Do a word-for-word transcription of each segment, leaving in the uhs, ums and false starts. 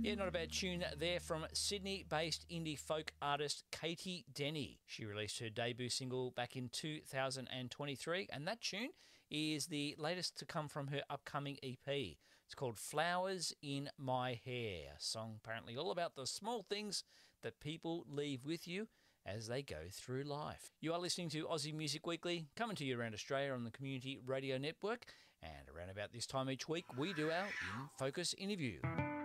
Yeah, not a bad tune there from Sydney-based indie folk artist Katie Denny. She released her debut single back in two thousand twenty-three, and that tune is the latest to come from her upcoming E P. It's called Flowers in My Hair, a song apparently all about the small things that people leave with you as they go through life. You are listening to Aussie Music Weekly, coming to you around Australia on the Community Radio Network, and around about this time each week we do our In Focus interview.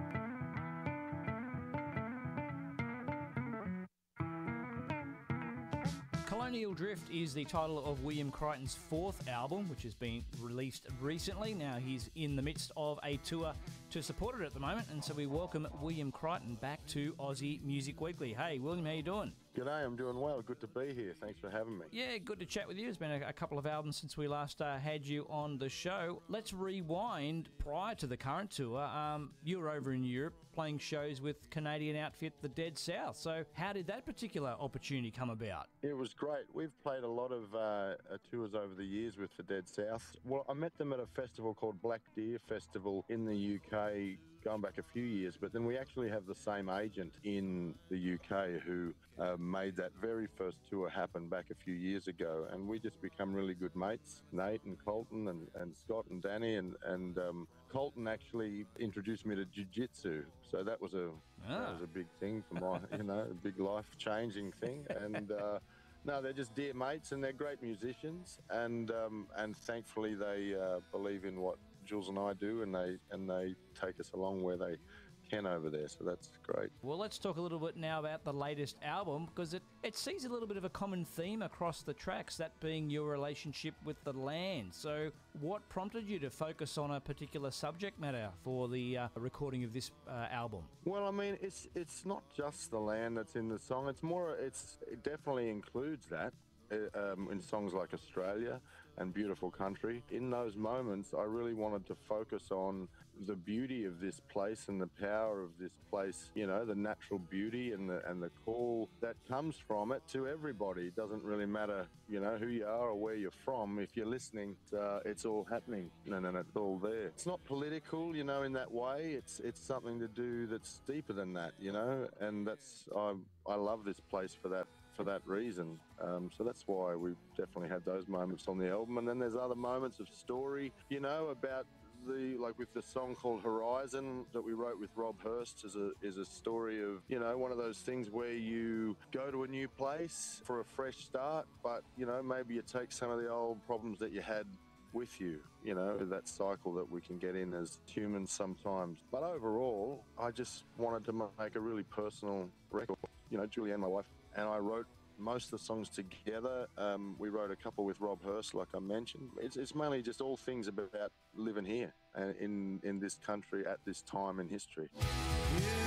Colonial Drift is the title of William Crichton's fourth album, which has been released recently. Now he's in the midst of a tour to support it at the moment, and so we welcome William Crichton back to Aussie Music Weekly. Hey, William, how you doing? G'day, I'm doing well. Good to be here. Thanks for having me. Yeah, good to chat with you. It's been a, a couple of albums since we last uh, had you on the show. Let's rewind prior to the current tour. Um, you were over in Europe playing shows with Canadian outfit The Dead South. So how did that particular opportunity come about? It was great. We've played a lot of uh, tours over the years with The Dead South. Well, I met them at a festival called Black Deer Festival in the U K, going back a few years, but then we actually have the same agent in the U K who uh, made that very first tour happen back a few years ago, and we just become really good mates, Nate and Colton and, and Scott and Danny, and, and um, Colton actually introduced me to jiu-jitsu, so that was a ah. that was a big thing for my, you know, a big life-changing thing, and uh, no, they're just dear mates and they're great musicians, and um, and thankfully they uh, believe in what Jules and I do, and they and they take us along where they can over there, so that's great. Well, let's talk a little bit now about the latest album, because it, it sees a little bit of a common theme across the tracks, that being your relationship with the land. So what prompted you to focus on a particular subject matter for the uh, recording of this uh, album? Well, I mean, it's it's not just the land that's in the song. It's more, it's it definitely includes that. Um, in songs like Australia and Beautiful Country. In those moments, I really wanted to focus on the beauty of this place and the power of this place, you know, the natural beauty and the and the call that comes from it to everybody. It doesn't really matter, you know, who you are or where you're from. If you're listening, uh, it's all happening and, and it's all there. It's not political, you know, in that way. It's it's something to do that's deeper than that, you know, and that's, I, I love this place for that. for that reason. Um, so that's why we definitely had those moments on the album. And then there's other moments of story, you know, about the, like with the song called Horizon that we wrote with Rob Hurst is a, is a story of, you know, one of those things where you go to a new place for a fresh start, but, you know, maybe you take some of the old problems that you had with you, you know, that cycle that we can get in as humans sometimes. But overall, I just wanted to make a really personal record. You know, Julianne, my wife, and I wrote most of the songs together. Um, we wrote a couple with Rob Hurst, like I mentioned. It's, it's mainly just all things about living here and in, in this country at this time in history. You